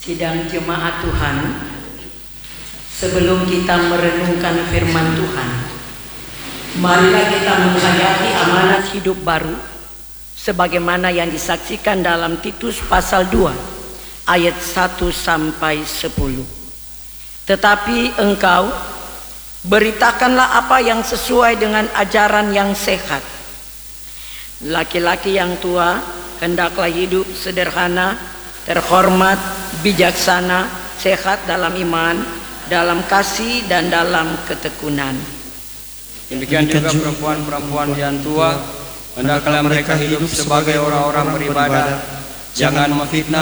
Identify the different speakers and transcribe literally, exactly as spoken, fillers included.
Speaker 1: Sidang jemaat Tuhan, sebelum kita merenungkan firman Tuhan, marilah kita menghayati amanat hidup baru sebagaimana yang disaksikan dalam Titus pasal dua ayat satu sampai sepuluh. Tetapi engkau beritakanlah apa yang sesuai dengan ajaran yang sehat. Laki-laki yang tua hendaklah hidup sederhana, terhormat, bijaksana, sehat dalam iman, dalam kasih dan dalam ketekunan.
Speaker 2: Demikian juga perempuan-perempuan yang tua hendaklah mereka hidup sebagai orang-orang beribadah, jangan memfitnah